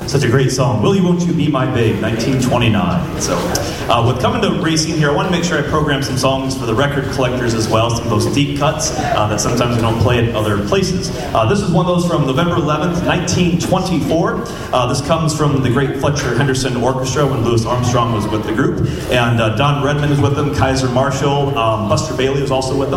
Such a great song. Will You, Won't You Be My Babe, 1929. So, with coming to racing here, I want to make sure I program some songs for the record collectors as well, some of those deep cuts that sometimes we don't play at other places. This is one of those from November 11th, 1924. This comes from the great Fletcher Henderson Orchestra when Louis Armstrong was with the group. And Don Redman is with them, Kaiser Marshall, Buster Bailey is also with them.